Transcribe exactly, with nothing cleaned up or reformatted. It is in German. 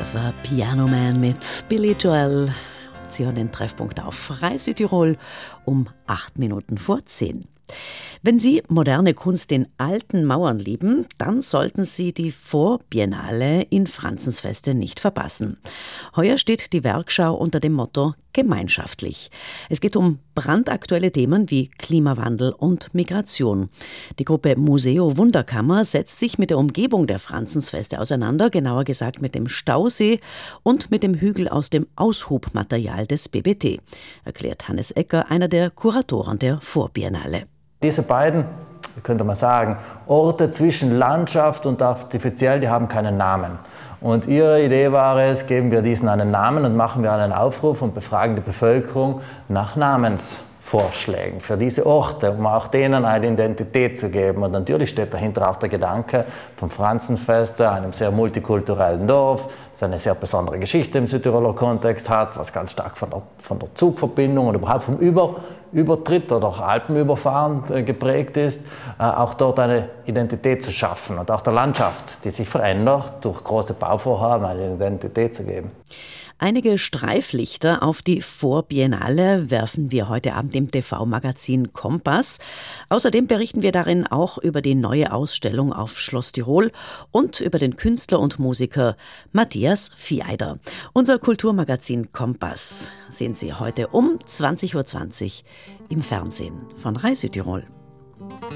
Das war Piano Man mit Billy Joel. Sie hören den Treffpunkt auf Rai Südtirol um acht Minuten vor zehn. Wenn Sie moderne Kunst in alten Mauern lieben, dann sollten Sie die Vorbiennale in Franzensfeste nicht verpassen. Heuer steht die Werkschau unter dem Motto gemeinschaftlich. Es geht um brandaktuelle Themen wie Klimawandel und Migration. Die Gruppe Museo Wunderkammer setzt sich mit der Umgebung der Franzensfeste auseinander, genauer gesagt mit dem Stausee und mit dem Hügel aus dem Aushubmaterial des B B T, erklärt Hannes Ecker, einer der Kuratoren der Vorbiennale. Diese beiden, könnte man sagen, Orte zwischen Landschaft und artifiziell, die haben keinen Namen. Und ihre Idee war es, geben wir diesen einen Namen und machen wir einen Aufruf und befragen die Bevölkerung nach Namensvorschlägen für diese Orte, um auch denen eine Identität zu geben. Und natürlich steht dahinter auch der Gedanke vom Franzensfeste, einem sehr multikulturellen Dorf, das eine sehr besondere Geschichte im Südtiroler Kontext hat, was ganz stark von der, von der Zugverbindung und überhaupt vom Über Übertritt oder auch Alpenüberfahren äh, geprägt ist, äh, auch dort eine Identität zu schaffen und auch der Landschaft, die sich verändert, durch große Bauvorhaben eine Identität zu geben. Einige Streiflichter auf die Vorbiennale werfen wir heute Abend im T V-Magazin Kompass. Außerdem berichten wir darin auch über die neue Ausstellung auf Schloss Tirol und über den Künstler und Musiker Matthias Vieider. Unser Kulturmagazin Kompass sehen Sie heute um zwanzig Uhr zwanzig im Fernsehen von Rai Südtirol.